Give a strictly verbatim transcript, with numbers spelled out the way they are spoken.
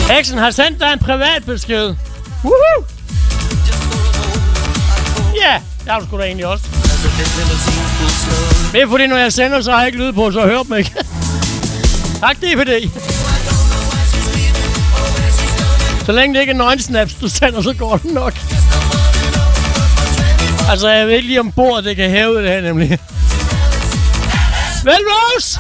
Eksen har sendt dig en privat besked. Woohoo! Ja, yeah, det har du sgu da egentlig også. Det er fordi, når jeg sender, så har jeg ikke lyd på, så hør dem ikke. Tak, D V D. Så længe det ikke er nøgensnaps, du sender, så går det nok. Altså, jeg ved ikke lige om bordet, det kan hæve det her, nemlig. Vel, Rose!